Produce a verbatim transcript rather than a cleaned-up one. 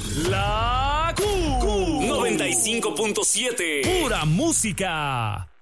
La Q. Q noventa y cinco punto siete. Pura música.